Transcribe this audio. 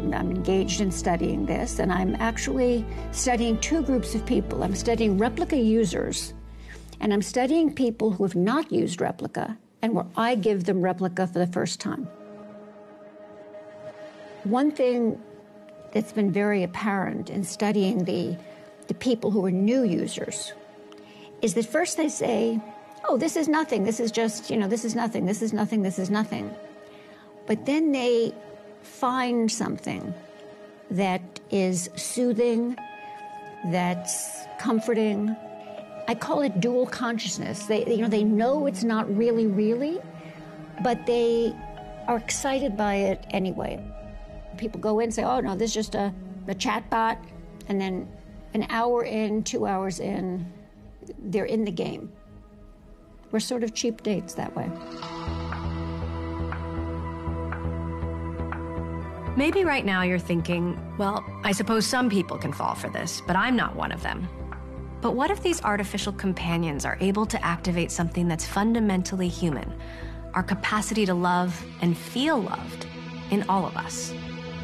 I'm engaged in studying this, and I'm actually studying two groups of people. I'm studying replica users, and I'm studying people who have not used replica, and where I give them replica for the first time. One thing that's been very apparent in studying the people who are new users is that first they say, oh, this is nothing, this is just, this is nothing, this is nothing, this is nothing. But then they find something that is soothing, that's comforting. I call it dual consciousness. They know it's not really, but they are excited by it anyway. People go in and say, oh, no, this is just a chat bot. And then an hour in, 2 hours in, they're in the game. We're sort of cheap dates that way. Maybe right now you're thinking, well, I suppose some people can fall for this, but I'm not one of them. But what if these artificial companions are able to activate something that's fundamentally human, our capacity to love and feel loved in all of us?